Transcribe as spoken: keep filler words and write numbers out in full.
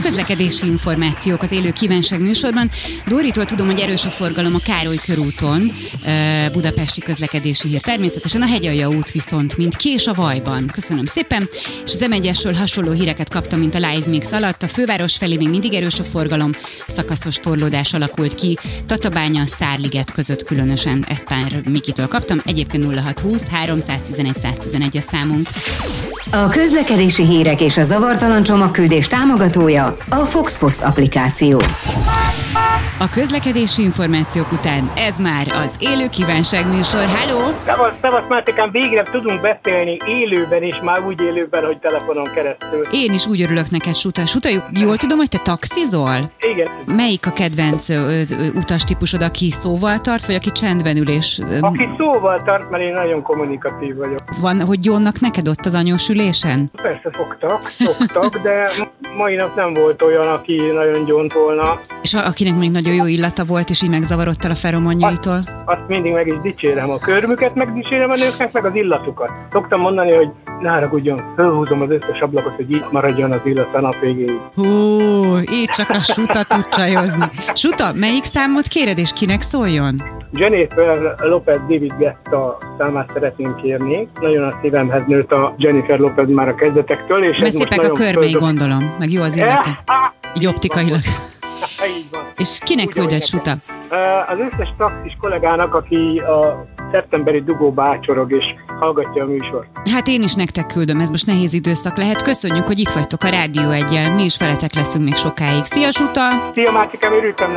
Közlekedési információk az élő kívánság műsorban. Dóritól tudom, hogy erős a forgalom a Károly körúton, budapesti közlekedési hír. Természetesen a Hegyalja út viszont, mint kés a vajban. Köszönöm szépen. És az em egyesről hasonló híreket kaptam, mint a Live Mix alatt. A főváros felé még mindig erős a forgalom, szakaszos torlódás alakult ki. Tatabánya, Szárliget között különösen, ezt pár Mikitől kaptam. Egyébként nulla hat húsz háromszáztizenegy száztizenegy a számunk. A közlekedési hírek és a zavartalan csomagküldés támogatója a Fox Post applikáció. A közlekedési információk után ez már az élő kívánság műsor. Halló! Szevasz, szevasz Mátékám, végre tudunk beszélni élőben is, már úgy élőben, hogy telefonon keresztül. Én is úgy örülök neked, Suta. Suta, jól tudom, hogy te taxizol? Igen. Melyik a kedvenc ö, ö, utastípusod, aki szóval tart, vagy aki csendben ül és... Ö, aki szóval tart, mert én nagyon kommunikatív vagyok. Van, hogy jónak neked ott az anyós ülésen? Persze szoktak, szoktak, de mai nap nem volt olyan, aki nagyon gyont volna. És akinek még nagyon jó illata volt, és így megzavarodtál a feromonjaitól? Azt, azt mindig meg is dicsérem, a körmüket megdicsérem a nőknek, meg az illatukat. Szoktam mondani, hogy ne haragudjon, fölhúzom az összes ablakot, hogy itt maradjon az illat a nap végéig. Hú, így csak a Suta tud csajozni. Suta, melyik számot kéred, és kinek szóljon? Jennifer Lopez David Guetta számát szeretném kérni. Nagyon a szívemhez nőtt a Jennifer Lopez már a kezdetektől. És mert szépek a körmei, földök... gondolom, meg jó az illata. Így optikailag. Így van. És kinek küldött, Suta? Az összes taxis kollégának, aki a szeptemberi dugóba ácsorog és hallgatja a műsort. Hát én is nektek küldöm, ez most nehéz időszak lehet. Köszönjük, hogy itt vagytok a Rádió Eggyel. Mi is veletek leszünk még sokáig. Szia, Suta! Szia, Mátikám, örültem.